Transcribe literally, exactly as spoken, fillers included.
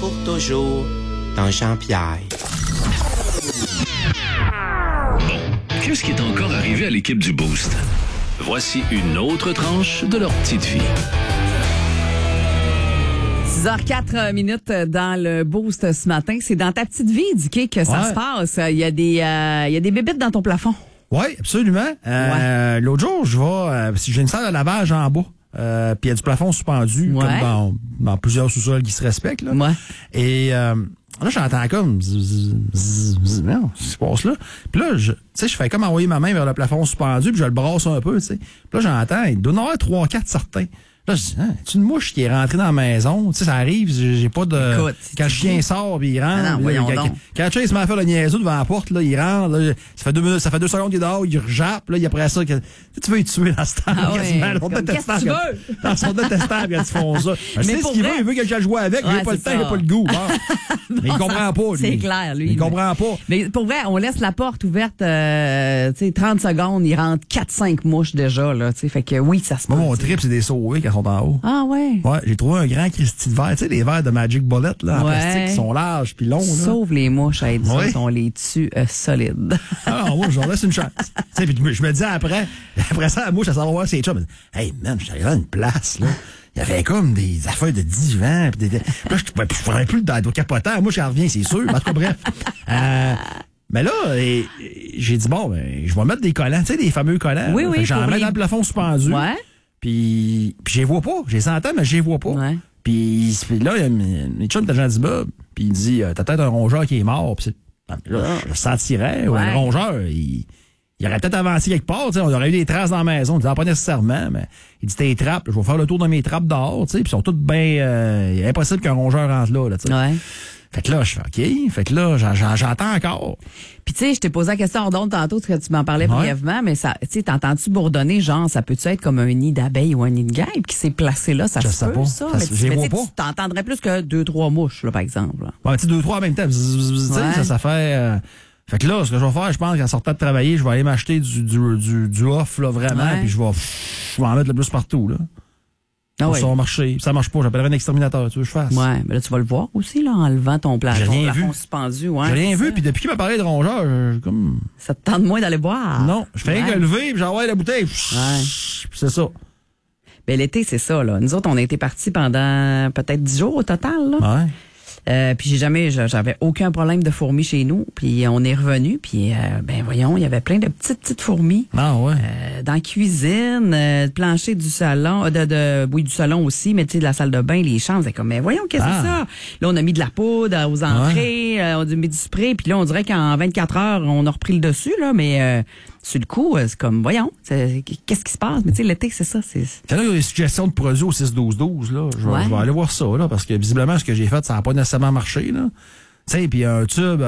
pour toujours dans Jean-Pierre. Bon, qu'est-ce qui est encore arrivé à l'équipe du Boost? Voici une autre tranche de leur petite vie. six heures quatre minutes dans le Boost ce matin. C'est dans ta petite vie, Dicky, que ça Ouais. se passe. Il y a des, euh, il y a des bébites dans ton plafond. Oui, absolument. Euh, Ouais. L'autre jour, je vais, euh, si j'ai une salle de lavage en bas, euh, puis il y a du plafond suspendu, Ouais. comme dans, dans plusieurs sous-sols qui se respectent. Là. Ouais. Et euh, là, j'entends comme... zzz, zzz, zzz, zzz, non, qu'est-ce qui se passe là? Puis là, je, tu sais, je fais comme envoyer ma main vers le plafond suspendu, puis je le brasse un peu, tu sais. Puis là, j'entends, il doit y en avoir trois, quatre certains. Là, je dis, hein, c'est une mouche qui est rentrée dans la maison. Tu sais, ça arrive, j'ai j'ai pas de... Écoute, quand le chien sort, puis il rentre. Ah non, puis là, voyons quand, donc. quand Chase m'a fait le niaiseux devant la porte, là, il rentre, là, ça fait deux minutes, ça fait deux secondes qu'il est dehors, il rejappe, là, il après ça, que, tu veux y tuer dans ce temps, Ah ouais, quasiment. Ils sont comme, détestables qu'est-ce que quand- tu veux? Ils sont détestables quand ils font ça. Je sais pour ce qu'il vrai- veut, il veut que je joue avec, il Ouais, n'a pas le c'est temps, il n'a ça. pas le goût. Bon. Mais il comprend pas, lui. C'est clair, lui. Il comprend pas. Mais pour vrai, on laisse la porte ouverte, euh, tu sais, trente secondes, il rentre quatre cinq mouches déjà, là, tu sais. Fait que oui, ça se Moi, peut. mon trip, c'est des sauvés quand ils sont en haut. Ah ouais. Ouais, j'ai trouvé un grand Christy de verre. Tu sais, les verres de Magic Bullet, là, en Ouais. plastique, qui sont larges puis longs, là. Sauve les mouches, à être Ouais. on les tue euh, solides. Alors, moi, je leur laisse une chance. Tu sais, puis je me- je me dis après, après ça, la mouche, elle s'en va voir ses chums. Elle dit, hey, man, je suis arrivé à une place, là. Il y avait comme des affaires de divan. Puis des... Puis là, je ne pourrais plus le capotant. Moi, j'en reviens, c'est sûr. En tout cas, bref. Euh, mais là, et- et j'ai dit, bon, ben, je vais mettre des collants. Tu sais, des fameux collants. Oui, là. oui, Fait que j'en pour mets les- dans le plafond suspendu. Ouais. Puis, puis je les vois pas. Je les entends, mais je les vois pas. Ouais. Puis, puis là, il y a mes chums d'agent d'immeuble. Puis il dit, euh, t'as peut-être un rongeur qui est mort. Puis c'est- là, je le sentirais. Ouais. Ouais. Le rongeur, il... Il aurait peut-être avancé quelque part, tu sais, on aurait eu des traces dans la maison. Il disait, ah, pas nécessairement, mais il dit, tes trappes, je vais faire le tour de mes trappes dehors, tu sais, puis ils sont toutes bien, euh, il est impossible qu'un rongeur rentre là, là, tu sais. Ouais. Fait que là, je fais, OK, fait que là, j'en- j'en- j'entends encore. Puis tu sais, je t'ai posé la question hors d'onde tantôt, parce que tu m'en parlais Ouais. brièvement, mais ça, tu sais, t'entends-tu bourdonner, genre, ça peut-tu être comme un nid d'abeilles ou un nid de guêpe qui s'est placé là, ça Je se sais peut, pas. ça? Ça mais se- tu- je les mais vois tu sais, tu t'entendrais plus que deux, trois mouches, là, par exemple. là. Ouais, tu sais, deux, trois en même temps, bzz, bzz, bzz, tu sais, Ouais. ça, ça fait, euh, fait que là, ce que je vais faire, je pense qu'en sortant de travailler, je vais aller m'acheter du, du, du, du off, là, vraiment, Ouais. puis je vais, pff, je vais en mettre le plus partout, là. Ah ouais. Ça va marcher. Ça marche pas, j'appellerai un exterminateur, tu veux que je fasse? Ouais, mais là, tu vas le voir aussi, là, en levant ton, pla J'ai ton rien plafond vu. suspendu. Ouais, J'ai rien c'est vu, ça. puis depuis qu'il m'a parlé de rongeur, je- comme, Ça te tente moins d'aller boire. non, je fais rien Ouais. que lever, puis j'envoie la bouteille, pff, Ouais. puis c'est ça. Ben, l'été, c'est ça, là. Nous autres, on a été partis pendant peut-être dix jours au total, là. Ouais. Euh, puis j'ai jamais, j'avais aucun problème de fourmis chez nous. Puis on est revenu, puis euh, ben voyons, il y avait plein de petites petites fourmis Ah ouais. euh, dans la cuisine, euh, le plancher du salon, euh, de, de oui du salon aussi, mais tu sais de la salle de bain, les chambres, c'est comme mais voyons qu'est-ce que Ah. c'est ça. Là on a mis de la poudre aux entrées, euh, on a mis du spray, puis là on dirait qu'en vingt-quatre heures on a repris le dessus là, mais euh, sur le coup euh, c'est comme voyons, c'est- qu'est-ce qui se passe. Mais tu sais l'été c'est ça, c'est Quand il y a des suggestions de produits au six douze douze, là, je vais, Ouais. je vais aller voir ça, là, parce que visiblement, ce que j'ai fait, ça n'a pas nécessairement marché, là. Tu sais, puis un tube,